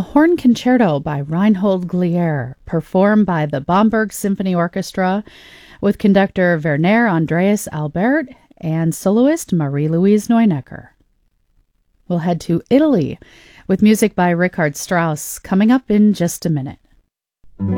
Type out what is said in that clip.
Horn Concerto by Reinhold Glier, performed by the Bamberg Symphony Orchestra with conductor Werner Andreas Albert and soloist Marie-Louise Neunecker. We'll head to Italy with music by Richard Strauss coming up in just a minute.